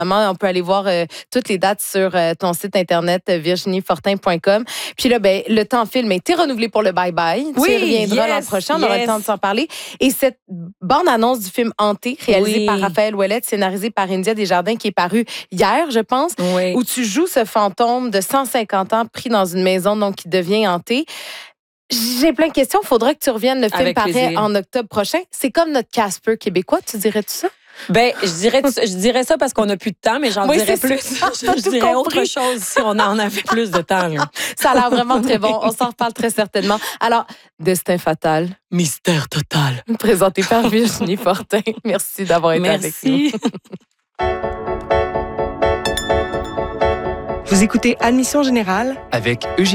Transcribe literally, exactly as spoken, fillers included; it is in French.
On peut aller voir euh, toutes les dates sur euh, ton site internet euh, virginie fortin point com. Puis là, ben, le temps film a été renouvelé pour le bye-bye. Oui, tu reviendras yes, l'an prochain, on yes. aura le temps de s'en parler. Et cette bande-annonce du film Hanté, réalisée Oui. par Raphaël Ouellette, scénarisée par India Desjardins, qui est paru hier, je pense, Oui. où tu joues ce fantôme de cent cinquante ans pris dans une maison donc qui devient hantée. J'ai plein de questions. Il faudra que tu reviennes. Le film Avec paraît plaisir. en octobre prochain. C'est comme notre Casper québécois, tu dirais-tu ça? Ben, je dirais, je dirais ça parce qu'on n'a plus de temps, mais j'en Oui, dirais c'est plus. ça. Je, T'as je tout dirais compris. autre chose si on en avait plus de temps. Là. Ça a l'air vraiment très bon. On s'en reparle très certainement. Alors, Destin fatal, Mystère total. présenté par Virginie Fortin. Merci d'avoir été avec nous. Merci. Vous écoutez Admission Générale avec Eugénie